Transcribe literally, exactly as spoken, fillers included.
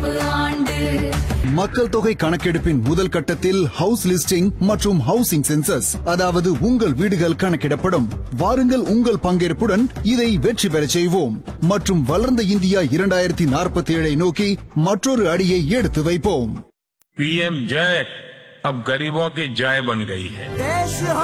நிறைவு ஆண்டு. மக்கள் தொகை கணக்கெடுப்பின் முதல் கட்டத்தில் ஹவுஸ் லிஸ்டிங் மற்றும் ஹவுசிங் சென்சஸ், அதாவது உங்கள் வீடுகள் கணக்கிடப்படும். வாருங்கள், உங்கள் பங்கேற்புடன் இதை வெற்றி பெறச் செய்வோம் மற்றும் வளர்ந்த இந்தியா இரண்டாயிரத்தி நாற்பத்தி ஏழை நோக்கி மற்றொரு அடியை எடுத்து வைப்போம். पीएम जय अब गरीबों की जय बन गई है.